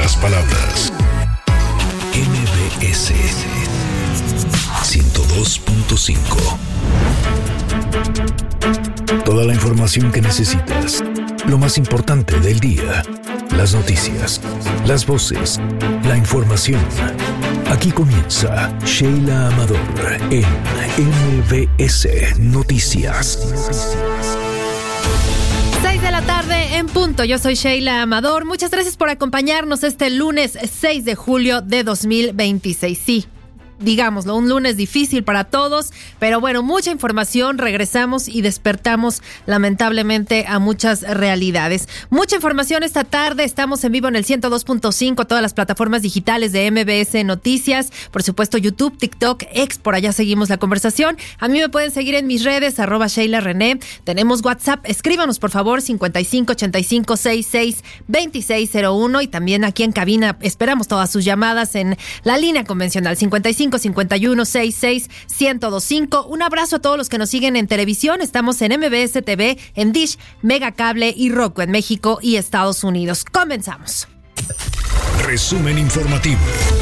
las palabras. MBS 102.5. Toda la información que necesitas. Lo más importante del día. Las noticias, las voces, la información. Aquí comienza Sheila Amador en MBS Noticias. 6 de la tarde en punto. Yo soy Sheila Amador. Muchas gracias por acompañarnos este lunes 6 de julio de 2026. Sí, digámoslo, un lunes difícil para todos, pero bueno, mucha información, regresamos y despertamos lamentablemente a muchas realidades. Mucha información esta tarde, estamos en vivo en el 102.5, todas las plataformas digitales de MBS Noticias, por supuesto YouTube, TikTok, X, por allá seguimos la conversación. A mí me pueden seguir en mis redes, @SheilaRené. Tenemos WhatsApp, escríbanos por favor, 5585662601, y también aquí en cabina esperamos todas sus llamadas en la línea convencional 5551661025. Un abrazo a todos los que nos siguen en televisión. Estamos en MBS TV, en Dish, Mega Cable y Roku en México y Estados Unidos. Comenzamos. Resumen informativo.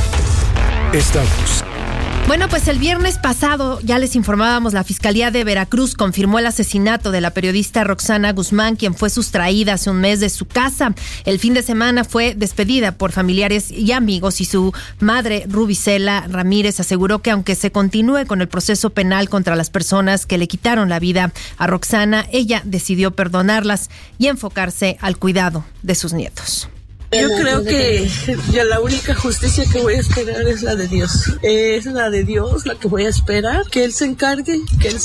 Estamos. Bueno, pues el viernes pasado, ya les informábamos, la Fiscalía de Veracruz confirmó el asesinato de la periodista Roxana Guzmán, quien fue sustraída hace un mes de su casa. El fin de semana fue despedida por familiares y amigos, y su madre, Rubicela Ramírez, aseguró que aunque se continúe con el proceso penal contra las personas que le quitaron la vida a Roxana, ella decidió perdonarlas y enfocarse al cuidado de sus nietos. Yo creo que ya la única justicia que voy a esperar es la de Dios. Es la de Dios la que voy a esperar, que Él se encargue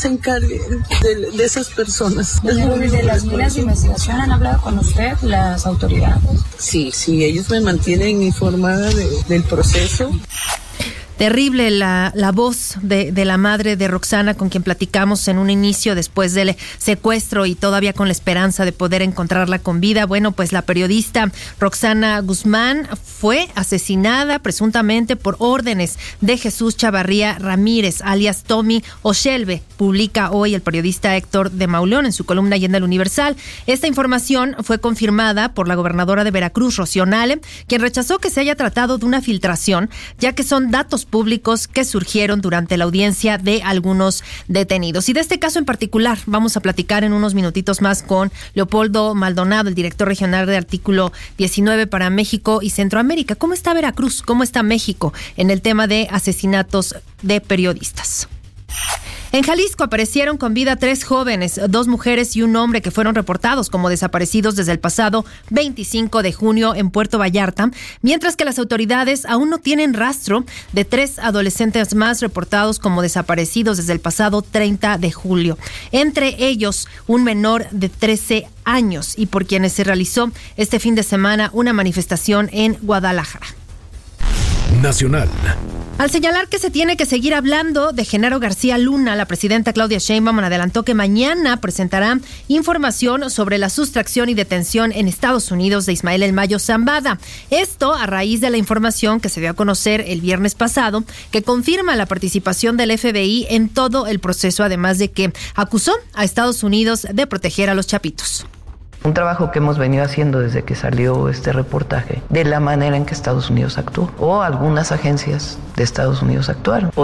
de esas personas. ¿Desde las líneas de investigación han hablado con usted las autoridades? Sí, ellos me mantienen informada del proceso. Terrible la voz de la madre de Roxana, con quien platicamos en un inicio después del secuestro y todavía con la esperanza de poder encontrarla con vida. Bueno, pues la periodista Roxana Guzmán fue asesinada presuntamente por órdenes de Jesús Chavarría Ramírez, alias Tommy Ochelve, publica hoy el periodista Héctor de Mauleón en su columna Allende el Universal. Esta información fue confirmada por la gobernadora de Veracruz, Rocío Nale, quien rechazó que se haya tratado de una filtración, ya que son datos públicos que surgieron durante la audiencia de algunos detenidos. Y de este caso en particular vamos a platicar en unos minutitos más con Leopoldo Maldonado, el director regional de Artículo 19 para México y Centroamérica. ¿Cómo está Veracruz? ¿Cómo está México en el tema de asesinatos de periodistas? En Jalisco aparecieron con vida 3 jóvenes, 2 mujeres y un hombre que fueron reportados como desaparecidos desde el pasado 25 de junio en Puerto Vallarta, mientras que las autoridades aún no tienen rastro de 3 adolescentes más reportados como desaparecidos desde el pasado 30 de julio. Entre ellos, un menor de 13 años y por quienes se realizó este fin de semana una manifestación en Guadalajara. Nacional. Al señalar que se tiene que seguir hablando de Genaro García Luna, la presidenta Claudia Sheinbaum adelantó que mañana presentará información sobre la sustracción y detención en Estados Unidos de Ismael El Mayo Zambada. Esto a raíz de la información que se dio a conocer el viernes pasado, que confirma la participación del FBI en todo el proceso, además de que acusó a Estados Unidos de proteger a los chapitos. Un trabajo que hemos venido haciendo desde que salió este reportaje, de la manera en que Estados Unidos actuó, o algunas agencias de Estados Unidos actuaron.